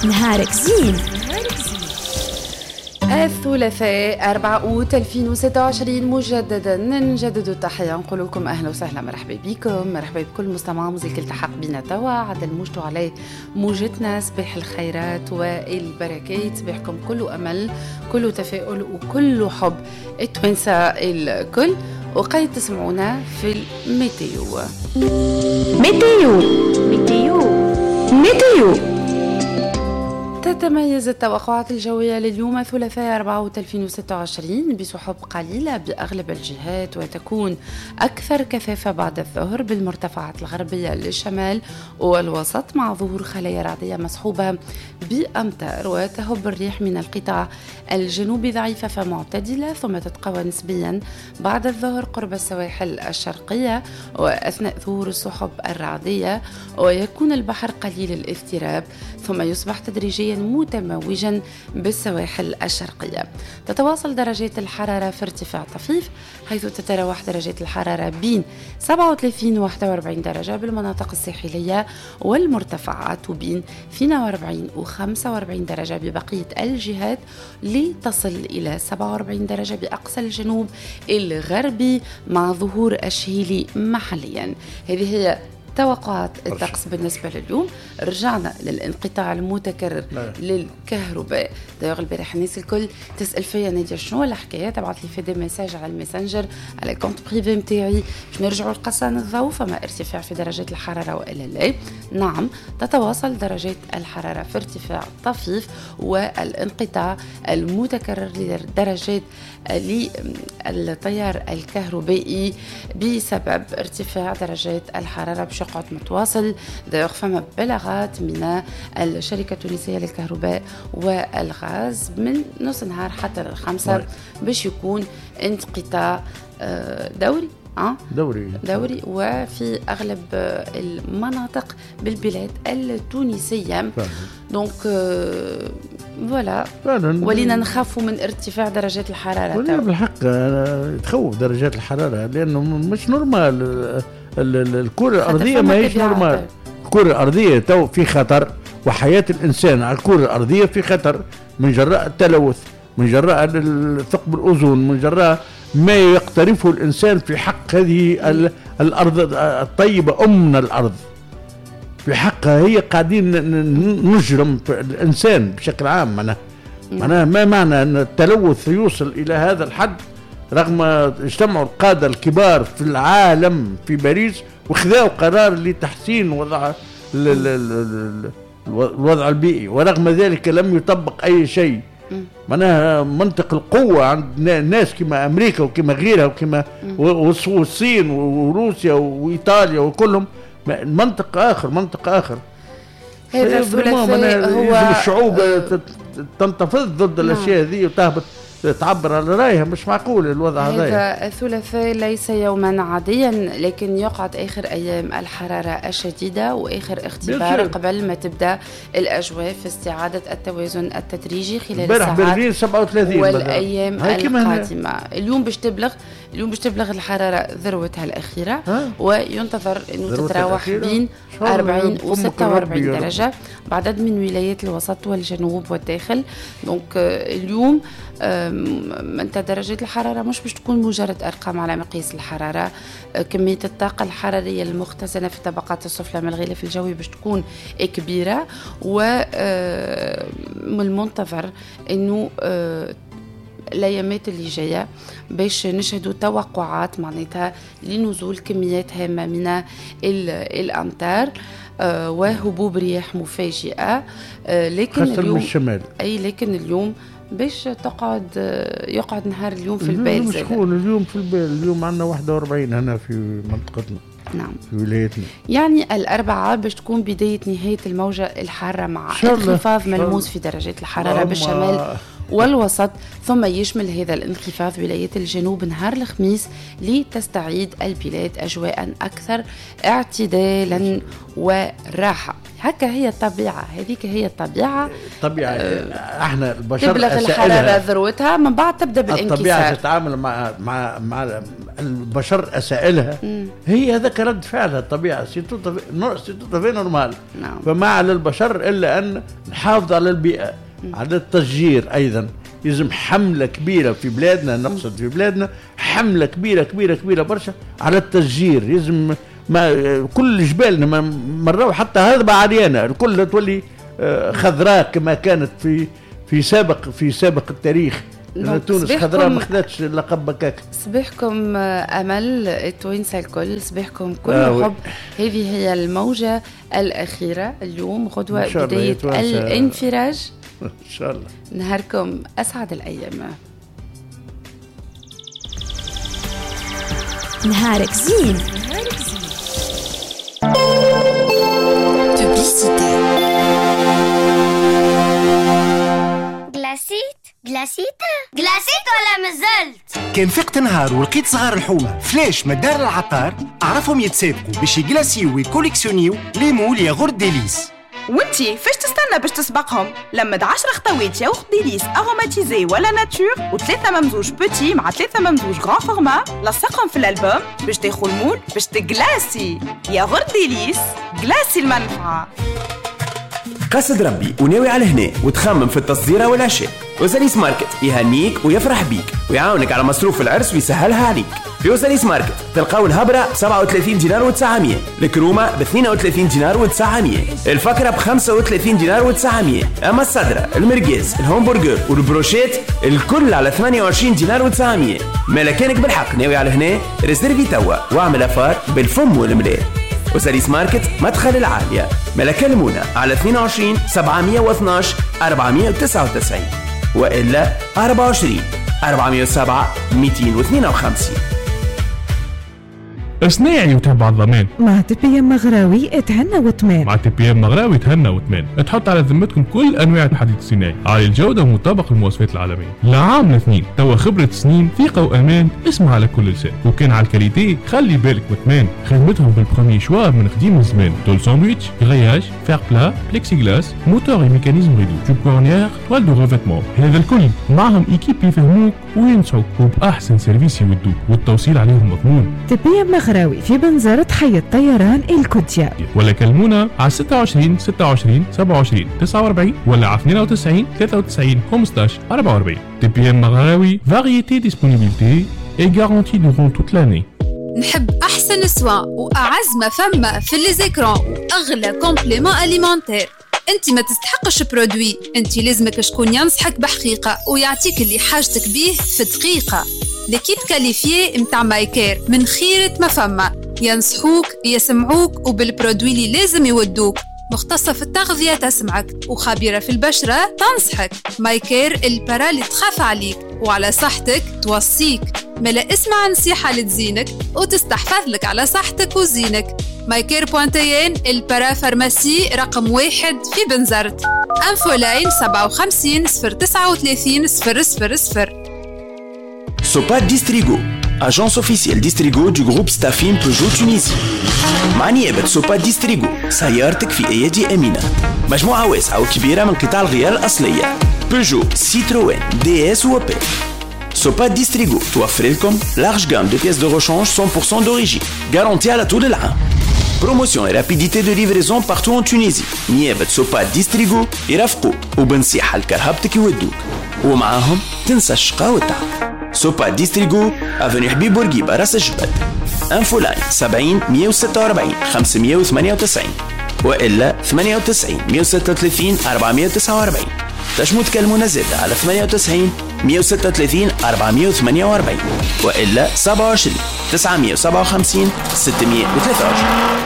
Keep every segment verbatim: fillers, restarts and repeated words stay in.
نهارك زين. الثلاثاء أربعة أوت ألفين وستة وعشرين مجددا نجدد التحية، نقول لكم أهلا وسهلا، مرحبا بكم، مرحبا بكل مستمع موزيك التحق بنا توا عاد الموجتوا عليه موجتنا. صباح الخيرات والبركات، صباحكم كله أمل، كله تفاؤل وكله حب التوانسة الكل. وقايد تسمعونا في الميتيو ميتيو ميتيو ميتيو. تتميز التوقعات الجوية لليوم الثلاثاء أربعة أوت ألفين وستة وعشرين بسحب قليلة بأغلب الجهات، وتكون أكثر كثافة بعد الظهر بالمرتفعات الغربية للشمال والوسط، مع ظهور خلايا رعدية مصحوبة بأمطار، وتهب الريح من القطاع الجنوبي ضعيفة فمعتدلة، ثم تتقوى نسبيا بعد الظهر قرب السواحل الشرقية وأثناء ظهور السحب الرعدية، ويكون البحر قليل الاضطراب، ثم يصبح تدريجيا متموجا بالسواحل الشرقية. تتواصل درجات الحرارة في ارتفاع طفيف، حيث تتراوح درجات الحرارة بين سبعة وثلاثين و واحد وأربعين درجة بالمناطق الساحلية والمرتفعات، وبين اثنين وأربعين و خمسة وأربعين درجة ببقية الجهات، لتصل إلى سبعة وأربعين درجة بأقصى الجنوب الغربي مع ظهور الشهيلي محليا. هذه هي توقعات الطقس بالنسبة لليوم. رجعنا للانقطاع المتكرر لا. للكهرباء. دايوغ البارح الناس الكل تسأل فيا نادية شنو الحكاية، تبعت لي في دي ميساج على الميسنجر على الكونت بريفي متاعي باش نرجعوا لقصان الضوء. فما ارتفاع في درجات الحرارة وإلا لا؟ نعم، تتواصل درجات الحرارة في ارتفاع طفيف، والانقطاع المتكرر لدرجات للتيار الكهربائي بسبب ارتفاع درجات الحرارة بشقة متواصل. دايوغ فما بلاغات من الشركة التونسية للكهرباء والغاز من نص نهار حتى الخمسة باش يكون انقطاع دوري أه؟ دوري دوري وفي أغلب المناطق بالبلاد التونسية. دونك فوالا ولينا نخافوا من ارتفاع درجات الحرارة. ولينا بالحق تخوف درجات الحرارة، لأنه مش نورمال. الكرة الأرضية ما هيش نورمال. الكرة الأرضية تو في خطر، وحياة الإنسان على الكرة الأرضية في خطر من جراء التلوث، من جراء ثقب الأوزون، من جراء ما يقترفه الإنسان في حق هذه الأرض الطيبة، أمنا الأرض. في حقها هي قاعدين نجرم الإنسان بشكل عام. معناها معناها ما معنى أن التلوث يوصل إلى هذا الحد، رغم اجتمعوا القادة الكبار في العالم في باريس وخذوا قرار لتحسين وضع الوضع البيئي، ورغم ذلك لم يطبق أي شيء. معناها منطق القوة عند ناس كما أمريكا وكما غيرها وكما والصين وروسيا وإيطاليا وكلهم منطق آخر منطق آخر. هذا الثلاثاء هو الشعوب تنتفض ضد الأشياء هذه وتهبط تعبر على رأيها. مش معقول الوضع هذا. هذا الثلاثاء ليس يوما عاديا، لكن يقعد آخر أيام الحرارة الشديدة وآخر اختبار قبل ما تبدأ الأجواء في استعادة التوازن التدريجي خلال الساعات سبعة وثلاثين والأيام القادمة. اليوم باش تبلغ اليوم باش تبلغ الحرارة ذروتها الأخيرة، وينتظر أنه تتراوح بين أربعين و ستة وأربعين درجة بعدد من ولايات الوسط والجنوب والداخل. دونك اليوم انت درجات الحرارة مش باش تكون مجرد أرقام على مقياس الحرارة، كمية الطاقة الحرارية المختزنة في طبقات السفلى من الغلاف الجوي باش تكون كبيرة، ومن المنتظر أنه الأيامات اللي جاية باش نشهدوا توقعات معناتها لنزول كميات هامة من الأمطار وهبوب رياح مفاجئة. لكن اليوم الشمال. أي لكن اليوم باش تقعد يقعد نهار اليوم في البال. مش شكون اليوم في البال؟ اليوم عندنا واحد وأربعين هنا في منطقتنا. نعم في ولايتنا. يعني الأربعاء باش تكون بداية نهاية الموجة الحارة مع انخفاض ملموس في درجات الحرارة بالشمال والوسط، ثم يشمل هذا الانخفاض ولايات الجنوب نهار الخميس لتستعيد البلاد أجواء أكثر اعتدالا وراحة. هكا هي الطبيعة، هذيك هي الطبيعة. الطبيعة آه احنا البشر تبلغ الحرارة ذروتها، من بعد تبدأ بالانكسار. الطبيعة تتعامل مع مع مع البشر اسائلها هي هذاك رد فعلها الطبيعه سي تو في نورمال. فما على البشر الا ان نحافظ على البيئه مم. على التشجير ايضا. يلزم حمله كبيره في بلادنا، نقصد في بلادنا حمله كبيره كبيره كبيره برشا على التشجير. يلزم ما كل جبالنا مره حتى هذا عريانه الكل تولي خضراء كما كانت في في سابق في سابق التاريخ. تونس خضراء ما خدتش لقب بكاك. صباحكم امل التوانسه الكل، صباحكم كل آه حب. هذه هي الموجه الاخيره اليوم، غدوه بدايه الانفراج ان شاء الله. نهاركم اسعد الايام. نهارك زين. Publicité. Glacite Glacite Glacite ولا مازلت؟ كان فقت نهار ولقيت صغار الحومة فلاش مدار العطار أعرفهم يتسابقوا باش يجلاسيو ويكوليكسيونيو لي مول ياغورت ديليس. وانتي فاش تستنى باش تسبقهم؟ لمد عشرة خطوات ياغورت ديليس اروماتيزي ولا ناتور وثلاثة ممزوج بوتي مع ثلاثة ممزوج غران فورما، لصقهم في الالبوم باش تاخذ المول باش تجلاسي. ياغورت ديليس جلاسي المنفعة. قصد ربي وناوي على هنا وتخمم في التصديره والعشاء، وزاليس ماركت يهنيك ويفرح بيك ويعاونك على مصروف العرس ويسهلها عليك. في وزاليس ماركت تلقاو الهبره ب سبعة وثلاثين دينار وتسعمية، الكرومه ب اثنين وثلاثين دينار وتسعمية، الفكره ب خمسة وثلاثين دينار وتسعمية، اما الصدره المرقاز الهمبرجر والبروشيت الكل على ثمانية وعشرين دينار وتسعمية. ما لكانك بالحق ناوي على هنا ريزيرفي توا واعمل افار بالفم والملاه. وزاليس ماركت مدخل العالية. ملا كلمونا على اثنين وعشرين سبعمية واثناش أربعمية وتسعة وتسعين وإلا أربعة وعشرين أربعمية وسبعة مئتين واثنين وخمسين. صناعي وتبع الضمان مع تي بي ام مغراوي اتهنى وتمان. مع تي بي ام مغراوي اتهنى وتمان. تحط على ذمتكم كل انواع الحديد الصناعي عالي الجوده ومطابق للمواصفات العالميه. لعام الاثنين توا خبره سنين ثقه وامان اسمها على كل لسان. وكان على الكاليتي خلي بالك وتمان. خدمتهم بالبروميي شوا من قديم الزمان. تول ساندويتش، غرياج، فير بلا، بلكسي غلاس، موتور وميكانيزم ريدو، توب كورنيير، توال دو ريفيتمون. هذا الكل معهم ايكيب يفهموك وينصحوك وباحسن سيرفيس يودوك والتوصيل عليهم مضمون. تي بي ام مغراوي في بنزرة حي الطيران الكوتيا. ولا كلمونا على ستة وعشرين ستة وعشرين سبعة وعشرين تسعة وأربعين ولا على اثنين وتسعين ثلاثة وتسعين خمسطاش أربعة وأربعين. تي بي ام مغراوي فاريتي ديسبونيبيليتي اي غارانتي دورون توت لاني. نحب احسن سوا واعز ما فما في لي زيكران واغلى كومبليمون اليمونتير. انت ما تستحقش برودوي، انت لازمك شكون ينصحك بحقيقه ويعطيك اللي حاجتك بيه في دقيقه. ليكيب كاليفيي متاع مايكير من خيرة ما فما، ينصحوك يسمعوك وبالبرودوي اللي لازم يودوك. مختصة في التغذية تسمعك وخبيرة في البشرة تنصحك. مايكير البرا اللي تخاف عليك وعلى صحتك توصيك. ملا اسمع نصيحة لتزينك وتستحفظ لك على صحتك وزينك. مايكير بوانتيين البرا فارماسي رقم واحد في بنزرت. انفو لاين سبعة وخمسين صفر تسعة وثلاثين صفر صفر صفر. Sopa Distrigo, agence officielle Distrigo du groupe Staffim Peugeot Tunisie. مع نيابة سوبا ديستريغو سيارتك في أيادي أمينة. مجموعة واسعة وكبيرة من قطع الغيار الأصلية بيجو، سيتروين، دي اس وأوبيل. سوبا ديستريغو توفر لكم large gamme de pièces de rechange cent pour cent d'origine garantie على طول العام. Promotion et rapidité de livraison partout en Tunisie. نيابة سوبا ديستريغو يرافقوك وبنصيحة لكرهبتك يودوك ومعاهم تنسى الشقاء والتعب. سوبا ديستريغو افني حبيب بورقيبة راس الجبل. انفو لاين سبعين مية وستة وأربعين خمسمية وثمانية وتسعين والا ثمانية وتسعين مية وستة وثلاثين أربعمية وتسعة وأربعين. تشمو تكلمونا زادة على ثمانية وتسعين مية وستة وثلاثين أربعمية وثمانية وأربعين والا سبعة وعشرين تسعمية وسبعة وخمسين ستمية وثلاثة وعشرين.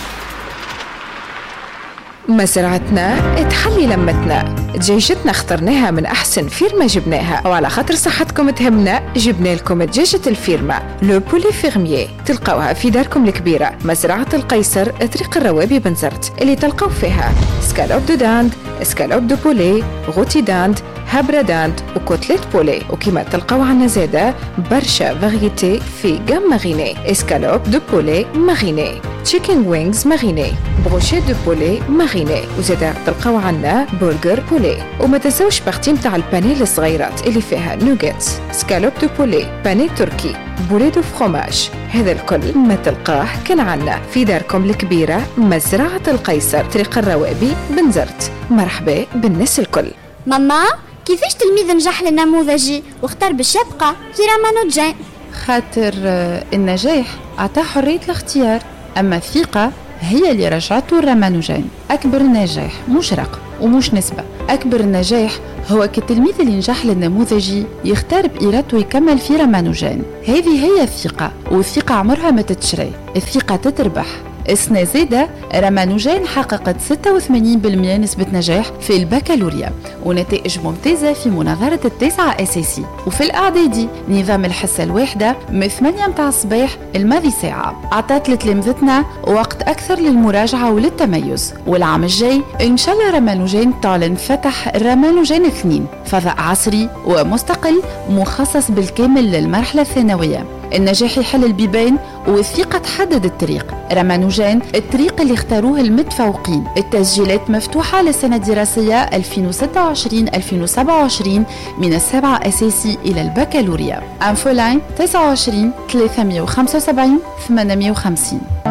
مسرعتنا تحلي لمتنا، دجاجتنا اخترناها من أحسن فيرما جبناها، وعلى خاطر صحتكم تهمنا جبنا لكم دجاجة الفيرما لو بولي فيرميي. تلقاوها في داركم الكبيرة مزرعة القيصر طريق الروابي بنزرت، اللي تلقاو فيها سكالوب دو داند، سكالوب دو بولي، غوتي داند، هابرداند وكوتليت بولي. وكما تلقاو عنا زاده برشا فاريتي في جام ماريني، اسكالوب دو بولي ماريني، تشيكن وينجز ماريني، بروشي دو بولي ماريني، وزاده تلقاو عنا برجر بولي. وما تنساوش بارتي متاع البانيه الصغيرات اللي فيها نوغيتس، سكالوب دو بولي، بانيه تركي، بولي دو فروماج. هذا الكل ما تلقاه كان عنا في داركم الكبيرة مزرعة القيصر، طريق الروابي بنزرت. مرحبا بالناس الكل. ماما كيفاش تلميذ نجح للنموذجي واختار باش يبقى في رامانوجان؟ خاطر النجاح أعطاه حرية الاختيار، أما الثقة هي اللي رجعته الرامانوجان. أكبر نجاح مش رقم ومش نسبة، أكبر النجاح هو كالتلميذ اللي نجح للنموذجي يختار بإرادته يكمل في رامانوجان. هذه هي الثقة، والثقة عمرها ما تتشري، الثقة تتربح. السنة زادة رامانوجان حققت ستة وثمانين بالمئة نسبة نجاح في البكالوريا ونتائج ممتازة في مناظرة التاسعة أساسي. وفي الإعدادي نظام الحصة الواحدة من ثمانية متاع الصباح الماضي ساعة أعطت لتلامذتنا وقت أكثر للمراجعة وللتميز. والعام الجاي إن شاء الله رامانوجان تعلن فتح رامانوجان اثنين، فضاء عصري ومستقل مخصص بالكامل للمرحلة الثانوية. النجاح يحل البيبان والثقة تحدد الطريق. رامانوجان الطريق اللي اختاروه المتفوقين. التسجيلات مفتوحة للسنة الدراسية ألفين وستة وعشرين ألفين وسبعة وعشرين من السابعة أساسي إلى البكالوريا. أنفولاين تسعة وعشرين ثلاثمئة وخمسة وسبعين ثمانمئة وخمسين.